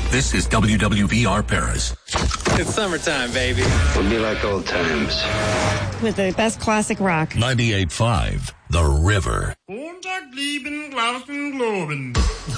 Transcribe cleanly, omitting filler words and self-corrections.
This is WWVR Paris. It's summertime, baby. We'll be like old times. With the best classic rock. 98.5, The River.